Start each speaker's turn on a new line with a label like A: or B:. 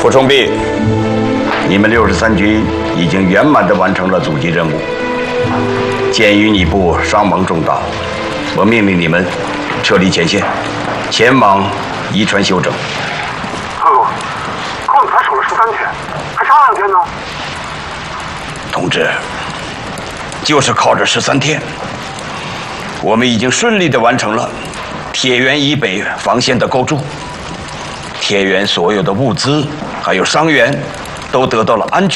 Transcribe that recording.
A: 傅冲弼，你们63军已经圆满地完成了阻击任务。鉴于你部伤亡重大，我命令你们撤离前线，前往宜川休整。
B: 大哥，可我们才守了13天，还差2天呢。
A: 同志，就是靠这13天，我们已经顺利地完成了铁原以北防线的构筑。铁原所有的物资还有伤员都得到了安全